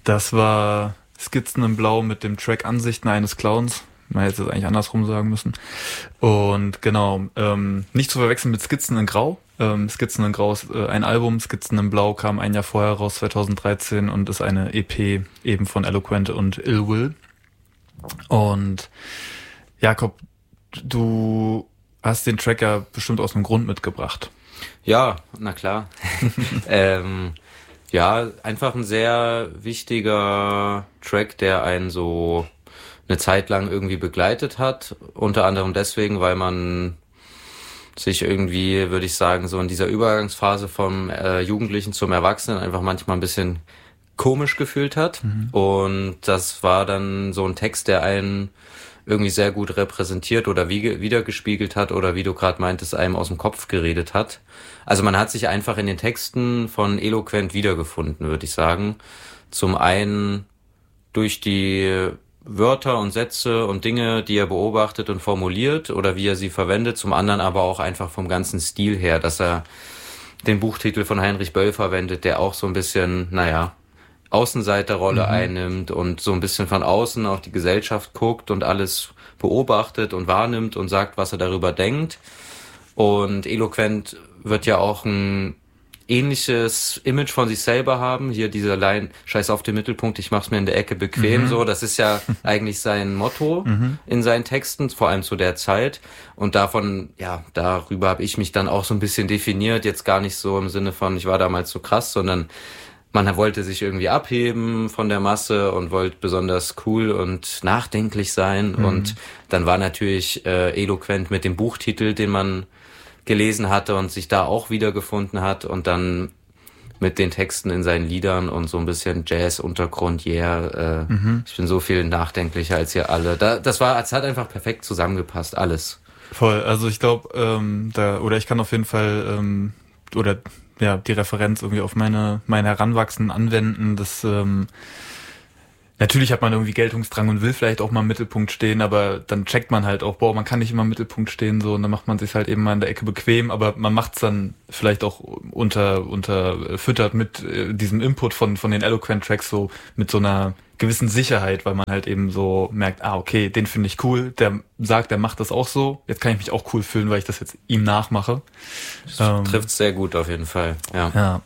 Das war Skizzen in Blau mit dem Track Ansichten eines Clowns. Man hätte es eigentlich andersrum sagen müssen. Und genau, nicht zu verwechseln mit Skizzen in Grau. Skizzen in Grau ist ein Album, Skizzen in Blau kam ein Jahr vorher raus, 2013, und ist eine EP eben von Eloquent und Ill Will. Und Jakob, du hast den Track ja bestimmt aus einem Grund mitgebracht. Ja, na klar. Ja, einfach ein sehr wichtiger Track, der einen so eine Zeit lang irgendwie begleitet hat. Unter anderem deswegen, weil man sich irgendwie, würde ich sagen, so in dieser Übergangsphase vom Jugendlichen zum Erwachsenen einfach manchmal ein bisschen komisch gefühlt hat. Und das war dann so ein Text, der einen irgendwie sehr gut repräsentiert oder wiedergespiegelt hat oder wie du gerade meintest, einem aus dem Kopf geredet hat. Also man hat sich einfach in den Texten von Eloquent wiedergefunden, würde ich sagen. Zum einen durch die Wörter und Sätze und Dinge, die er beobachtet und formuliert oder wie er sie verwendet, zum anderen aber auch einfach vom ganzen Stil her, dass er den Buchtitel von Heinrich Böll verwendet, der auch so ein bisschen, Außenseiterrolle einnimmt und so ein bisschen von außen auf die Gesellschaft guckt und alles beobachtet und wahrnimmt und sagt, was er darüber denkt. Und Eloquent wird ja auch ein ähnliches Image von sich selber haben. Hier diese Line, scheiß auf den Mittelpunkt, ich mach's mir in der Ecke bequem, so. Das ist ja eigentlich sein Motto in seinen Texten, vor allem zu der Zeit. Und darüber habe ich mich dann auch so ein bisschen definiert. Jetzt gar nicht so im Sinne von, ich war damals so krass, sondern man wollte sich irgendwie abheben von der Masse und wollte besonders cool und nachdenklich sein. Und dann war natürlich Eloquent mit dem Buchtitel, den man gelesen hatte und sich da auch wiedergefunden hat, und dann mit den Texten in seinen Liedern und so ein bisschen Jazz-Untergrund, ich bin so viel nachdenklicher als ihr alle. Es hat einfach perfekt zusammengepasst, alles. Voll, also ich glaube, ich kann auf jeden Fall, die Referenz irgendwie auf mein Heranwachsen anwenden, das, natürlich hat man irgendwie Geltungsdrang und will vielleicht auch mal im Mittelpunkt stehen, aber dann checkt man halt auch, man kann nicht immer im Mittelpunkt stehen, so, und dann macht man sich halt eben mal in der Ecke bequem, aber man macht's dann vielleicht auch unterfüttert mit diesem Input von den Eloquent Tracks, so mit so einer gewissen Sicherheit, weil man halt eben so merkt, okay, den finde ich cool, der sagt, der macht das auch so, jetzt kann ich mich auch cool fühlen, weil ich das jetzt ihm nachmache. Das trifft sehr gut auf jeden Fall, ja. Ja.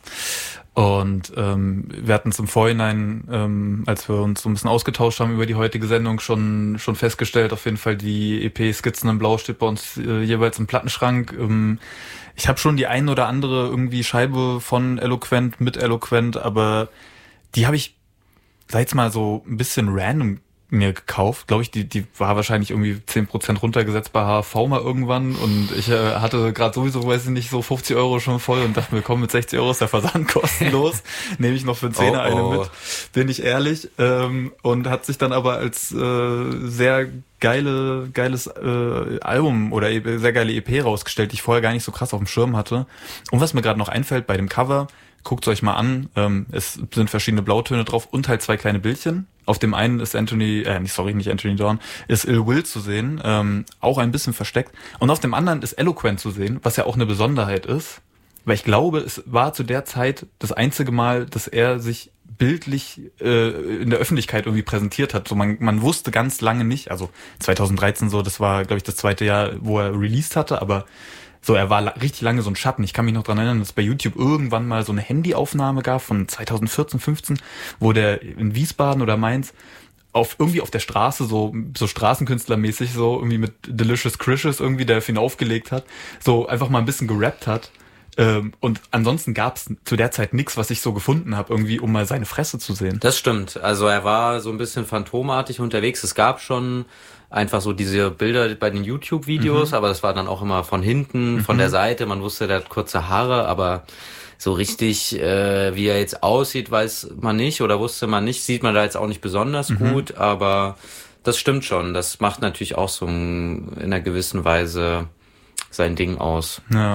Und wir hatten es im Vorhinein, als wir uns so ein bisschen ausgetauscht haben über die heutige Sendung, schon festgestellt, auf jeden Fall die EP Skizzen in Blau steht bei uns jeweils im Plattenschrank. Ich habe schon die ein oder andere irgendwie Scheibe von Eloquent mit Eloquent, aber die habe ich, sag jetzt mal, so ein bisschen random mir gekauft. Glaube ich, die war wahrscheinlich irgendwie 10% runtergesetzt bei HV mal irgendwann, und ich hatte gerade sowieso, weiß ich nicht, so 50 € schon voll und dachte mir, komm, mit 60 € ist der Versand kostenlos. Nehme ich noch für einen Zehner eine mit, bin ich ehrlich. Und hat sich dann aber als sehr geiles Album oder sehr geile EP rausgestellt, die ich vorher gar nicht so krass auf dem Schirm hatte. Und was mir gerade noch einfällt bei dem Cover, guckt's euch mal an, es sind verschiedene Blautöne drauf und halt 2 kleine Bildchen. Auf dem einen ist nicht Anthony Dawn, ist Ill Will zu sehen, auch ein bisschen versteckt. Und auf dem anderen ist Eloquent zu sehen, was ja auch eine Besonderheit ist, weil ich glaube, es war zu der Zeit das einzige Mal, dass er sich bildlich in der Öffentlichkeit irgendwie präsentiert hat. So man wusste ganz lange nicht, also 2013 so, das war, glaube ich, das 2. Jahr, wo er released hatte, aber so, er war richtig lange so ein Schatten. Ich kann mich noch dran erinnern, dass es bei YouTube irgendwann mal so eine Handyaufnahme gab von 2014, 15, wo der in Wiesbaden oder Mainz irgendwie auf der Straße so Straßenkünstlermäßig so irgendwie mit Delicious Crishes irgendwie, der für ihn aufgelegt hat, so einfach mal ein bisschen gerappt hat. Und ansonsten gab es zu der Zeit nichts, was ich so gefunden habe, irgendwie, um mal seine Fresse zu sehen. Das stimmt. Also er war so ein bisschen phantomartig unterwegs. Es gab schon einfach so diese Bilder bei den YouTube-Videos, aber das war dann auch immer von hinten, von der Seite. Man wusste, der hat kurze Haare, aber so richtig, wie er jetzt aussieht, weiß man nicht oder wusste man nicht. Sieht man da jetzt auch nicht besonders gut, aber das stimmt schon. Das macht natürlich auch so in einer gewissen Weise sein Ding aus. Ja.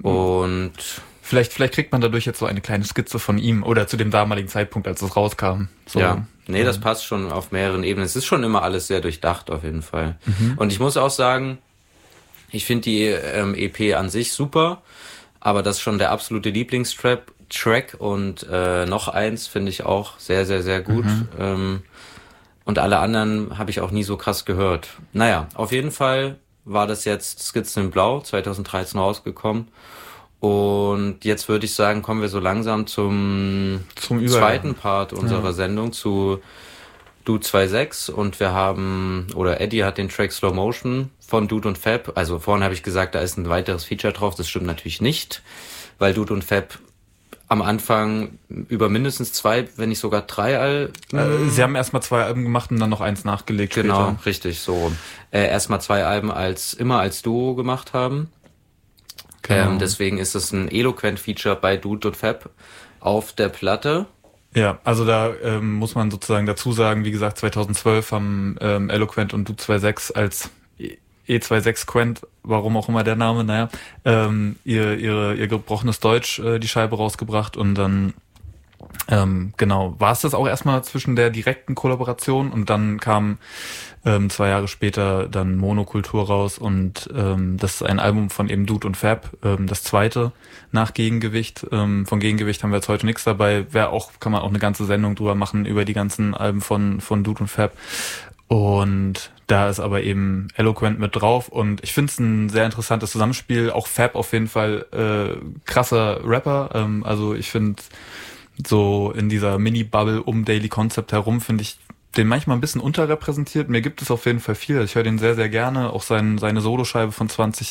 Und vielleicht kriegt man dadurch jetzt so eine kleine Skizze von ihm oder zu dem damaligen Zeitpunkt, als es rauskam. So. Ja, nee, das passt schon auf mehreren Ebenen. Es ist schon immer alles sehr durchdacht auf jeden Fall. Und ich muss auch sagen, ich finde die EP an sich super, aber das ist schon der absolute Lieblingstrack Track und noch eins finde ich auch sehr, sehr, sehr gut. Und alle anderen habe ich auch nie so krass gehört. Naja, auf jeden Fall war das jetzt Skizzen in Blau, 2013 rausgekommen. Und jetzt würde ich sagen, kommen wir so langsam zum zweiten Part unserer Sendung, zu Dude 2.6. Und wir haben, oder Eddie hat den Track Slow Motion von Dude und Fab. Also vorhin habe ich gesagt, da ist ein weiteres Feature drauf. Das stimmt natürlich nicht, weil Dude und Fab am Anfang über mindestens 2, wenn nicht sogar 3 Alben. Sie haben erstmal 2 Alben gemacht und dann noch eins nachgelegt später. Genau, richtig, so. Erstmal 2 Alben immer als Duo gemacht haben. Genau. Deswegen ist es ein Eloquent-Feature bei Dude und Fab auf der Platte. Ja, also da muss man sozusagen dazu sagen, wie gesagt, 2012 haben Eloquent und Dude 2.6 als E26 Quent, warum auch immer der Name, naja, ihr gebrochenes Deutsch die Scheibe rausgebracht und dann genau, war es das auch erstmal zwischen der direkten Kollaboration und dann kam 2 Jahre später dann Monokultur raus und das ist ein Album von eben Dude und Fab, das zweite nach Gegengewicht. Von Gegengewicht haben wir jetzt heute nichts dabei, kann man auch eine ganze Sendung drüber machen, über die ganzen Alben von Dude und Fab. Und da ist aber eben Eloquent mit drauf und ich finde es ein sehr interessantes Zusammenspiel. Auch Fab auf jeden Fall krasser Rapper. Also ich finde so in dieser Mini-Bubble um Daily Concept herum finde ich den manchmal ein bisschen unterrepräsentiert. Mir gibt es auf jeden Fall viel. Ich höre den sehr, sehr gerne. Auch seine Soloscheibe von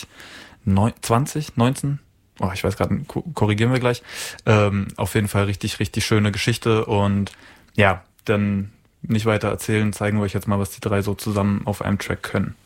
2019? Oh, ich weiß gerade, korrigieren wir gleich. Auf jeden Fall richtig, richtig schöne Geschichte und ja, dann nicht weiter erzählen, zeigen wir euch jetzt mal, was die drei so zusammen auf einem Track können.